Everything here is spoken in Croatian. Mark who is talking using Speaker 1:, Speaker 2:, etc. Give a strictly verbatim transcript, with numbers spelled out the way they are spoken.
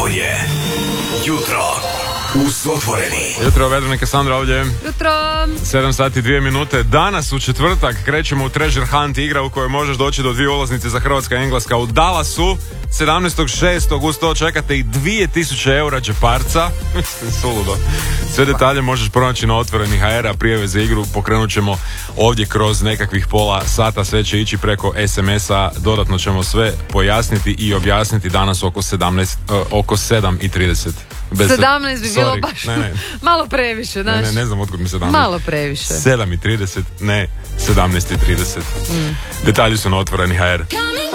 Speaker 1: Ovo je Jutro uz Otvoreni.
Speaker 2: Jutro, Vedran i Kassandra ovdje.
Speaker 3: Jutro.
Speaker 2: sedam sati dvije minute. Danas u četvrtak krećemo u Treasure Hunt, igra u kojoj možeš doći do dvije ulaznice za Hrvatska i Engleska u Dallasu. sedamnaestog šestog uz to čekate i dvije tisuće eura džeparca. Suludo. Sve detalje možeš pronaći na Otvoreni ha er, a prijave za igru pokrenut ćemo ovdje kroz nekakvih pola sata. Sve će ići preko es em es-a. Dodatno ćemo sve pojasniti i objasniti danas oko sedamnaest, uh, oko sedam i trideset. Bez
Speaker 3: sedamnaest bi bilo
Speaker 2: sorry.
Speaker 3: baš
Speaker 2: ne, ne.
Speaker 3: malo previše, znaš.
Speaker 2: Ne, ne, ne znam otkud mi sedamnaest.
Speaker 3: Malo previše.
Speaker 2: sedam i trideset, ne sedamnaest i trideset. Mm. Detalji su na Otvoreni ha er.